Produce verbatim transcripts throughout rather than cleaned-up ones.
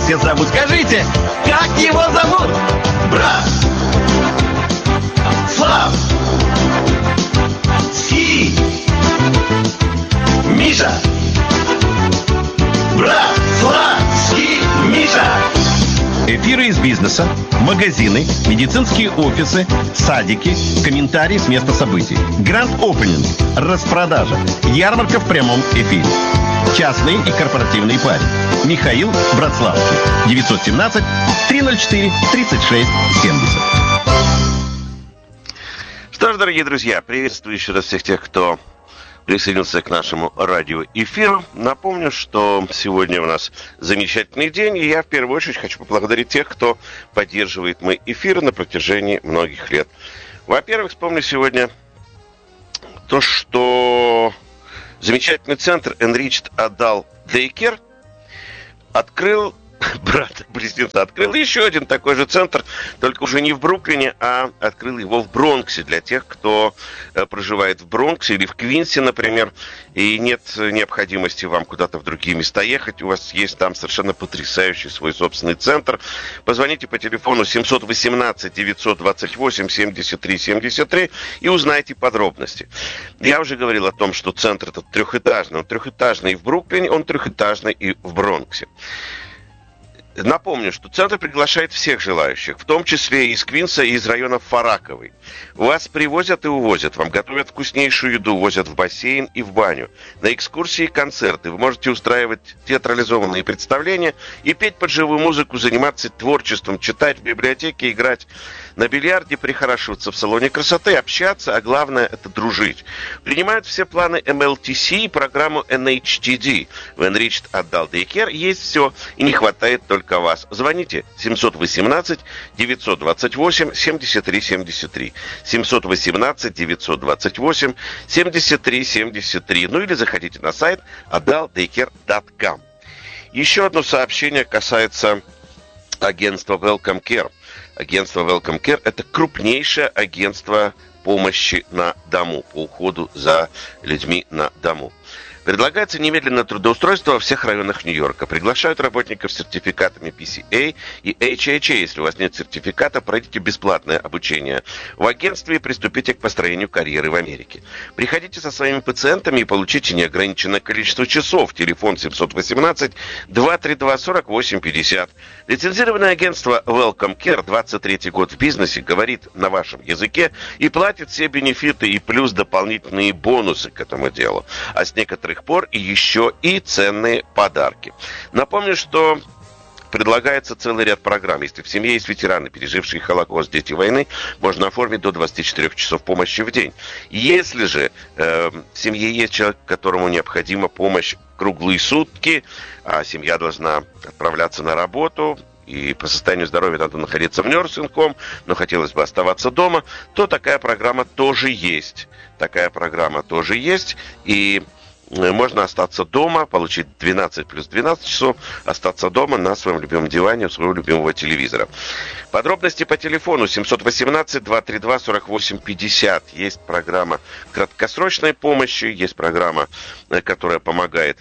все зовут. Скажите, как его зовут? Брат. Слав. Ски. Миша. Брат. Слав. Ски. Миша. Эфиры из бизнеса, магазины, медицинские офисы, садики, комментарии с места событий. Гранд-опенинг, распродажа, ярмарка в прямом эфире. Частные и корпоративные пари. Михаил Братславский. девятьсот семнадцать триста четыре тридцать шесть семьдесят. Что ж, дорогие друзья, приветствую еще раз всех тех, кто присоединился к нашему радиоэфиру. Напомню, что сегодня у нас замечательный день, и я в первую очередь хочу поблагодарить тех, кто поддерживает мои эфиры на протяжении многих лет. Во-первых, вспомню сегодня то, что замечательный центр Enriched Adult Daycare открыл, брат-близнеца открыл еще один такой же центр, только уже не в Бруклине, а открыл его в Бронксе, для тех, кто э, проживает в Бронксе или в Квинсе, например, и нет необходимости вам куда-то в другие места ехать, у вас есть там совершенно потрясающий свой собственный центр. Позвоните по телефону семь один восемь девять два восемь семь три семь три и узнайте подробности. Я уже говорил о том, что центр этот трехэтажный, он трехэтажный и в Бруклине, он трехэтажный и в Бронксе. Напомню, что центр приглашает всех желающих, в том числе и из Квинса, и из районов Фараковой. Вас привозят и увозят, вам готовят вкуснейшую еду, возят в бассейн и в баню. На экскурсии и концерты вы можете устраивать театрализованные представления и петь под живую музыку, заниматься творчеством, читать в библиотеке, играть на бильярде, прихорашиваться в салоне красоты, общаться, а главное – это дружить. Принимают все планы эм эл ти си и программу эн эйч ти ди. В Enriched Adult Daycare есть все, и не хватает только вас. Звоните семь один восемь девять два восемь семь три семь три. семь один восемь девять два восемь семь три семь три. Ну или заходите на сайт adult daycare точка ком. Еще одно сообщение касается агентства Welcome Care. Агентство Welcome Care – это крупнейшее агентство помощи на дому, по уходу за людьми на дому. Предлагается немедленное трудоустройство во всех районах Нью-Йорка. Приглашают работников с сертификатами пи си эй и эйч эйч эй. Если у вас нет сертификата, пройдите бесплатное обучение в агентстве и приступите к построению карьеры в Америке. Приходите со своими пациентами и получите неограниченное количество часов. Телефон семь один восемь два три два сорок восемь пятьдесят. Лицензированное агентство Welcome Care, двадцать третий год в бизнесе, говорит на вашем языке и платит все бенефиты и плюс дополнительные бонусы к этому делу. А с некоторых пор и еще и ценные подарки. Напомню, что предлагается целый ряд программ. Если в семье есть ветераны, пережившие Холокост, дети войны, можно оформить до двадцати четырёх часов помощи в день. Если же э, в семье есть человек, которому необходима помощь круглые сутки, а семья должна отправляться на работу, и по состоянию здоровья надо находиться в nursing home, но хотелось бы оставаться дома, то такая программа тоже есть. Такая программа тоже есть, и можно остаться дома, получить двенадцать плюс двенадцать часов, остаться дома на своем любимом диване у своего любимого телевизора. Подробности по телефону семь один восемь два три два сорок восемь пятьдесят. Есть программа краткосрочной помощи, есть программа, которая помогает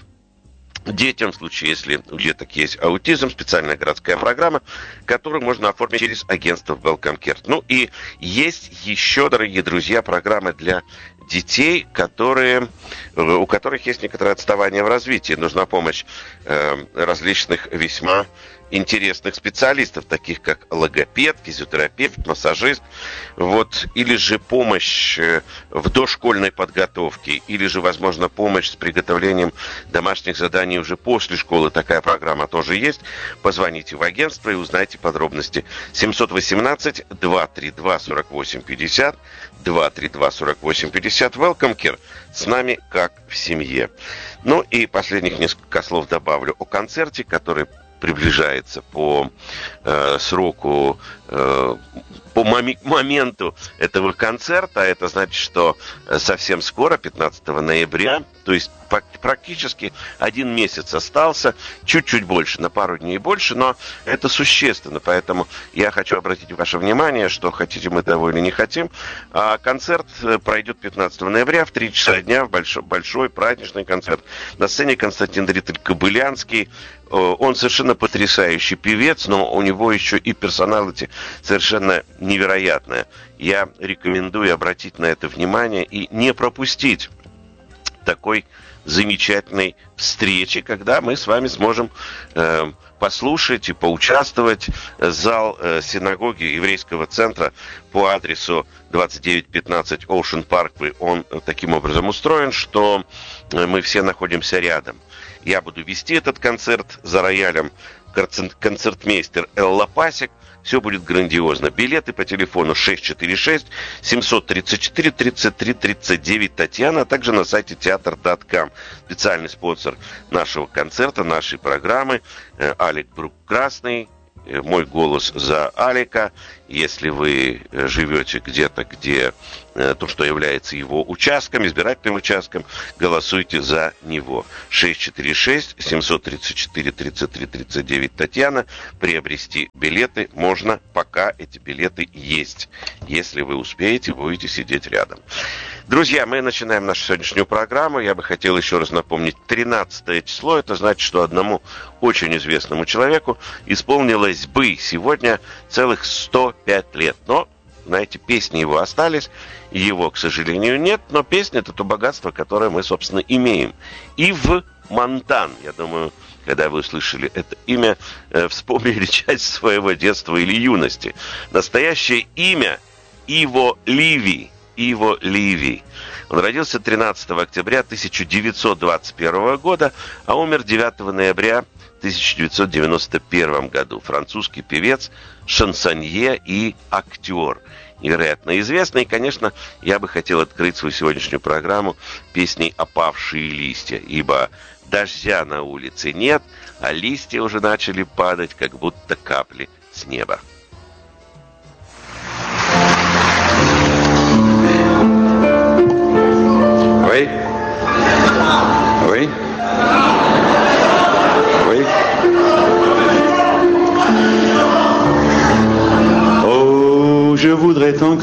детям, в случае, если у деток есть аутизм, специальная городская программа, которую можно оформить через агентство Welcome Care. Ну и есть еще, дорогие друзья, программы для детей, которые, у которых есть некоторое отставание в развитии. Нужна помощь э, различных весьма интересных специалистов, таких как логопед, физиотерапевт, массажист, вот, или же помощь в дошкольной подготовке, или же, возможно, помощь с приготовлением домашних заданий уже после школы. Такая программа тоже есть. Позвоните в агентство и узнайте подробности. семь один восемь два три два сорок восемь пятьдесят, два три два сорок восемь пятьдесят. Welcome Care. С нами как в семье. Ну и последних несколько слов добавлю о концерте, который приближается по э, сроку э, по моми- моменту этого концерта. Это значит, что совсем скоро, пятнадцатого ноября, то есть практически один месяц остался, чуть-чуть больше, на пару дней больше, но это существенно, поэтому я хочу обратить ваше внимание, что хотите мы того или не хотим, а концерт пройдет пятнадцатого ноября в три часа дня, в большой, большой праздничный концерт. На сцене Константин Ритель Кобылянский. Он совершенно потрясающий певец, но у него еще и персоналити совершенно невероятная. Я рекомендую обратить на это внимание и не пропустить такой замечательной встречи, когда мы с вами сможем э, послушать и поучаствовать. Зал э, синагоги еврейского центра по адресу двадцать девять пятнадцать Ocean Parkway, он таким образом устроен, что мы все находимся рядом. Я буду вести этот концерт за роялем, концертмейстер Элла Пасик. Все будет грандиозно. Билеты по телефону шесть четыре шесть семь три четыре тридцать три тридцать девять Татьяна, а также на сайте театр точка ком. Специальный спонсор нашего концерта, нашей программы Алик Брук Красный. Мой голос за Алика. Если вы живете где-то, где то, что является его участком, избирательным участком, голосуйте за него. шесть четыре шесть семь три четыре тридцать три тридцать девять Татьяна. Приобрести билеты можно, пока эти билеты есть. Если вы успеете, будете сидеть рядом. Друзья, мы начинаем нашу сегодняшнюю программу. Я бы хотел еще раз напомнить, тринадцатое число, это значит, что одному очень известному человеку исполнилось бы сегодня целых сто пять лет. Но, знаете, песни его остались, его, к сожалению, нет, но песня — это то богатство, которое мы, собственно, имеем. Ив Монтан, я думаю, когда вы услышали это имя, э, вспомнили часть своего детства или юности. Настоящее имя — Иво Ливи. Иво Ливи. Он родился тринадцатого октября тысяча девятьсот двадцать первого года, а умер девятого ноября тысяча девятьсот девяносто первого году. Французский певец, шансонье и актер. Невероятно известный. И, конечно, я бы хотел открыть свою сегодняшнюю программу песней «Опавшие листья», ибо дождя на улице нет, а листья уже начали падать, как будто капли с неба. Oui. Oui. Oui. Oh, je voudrais tant que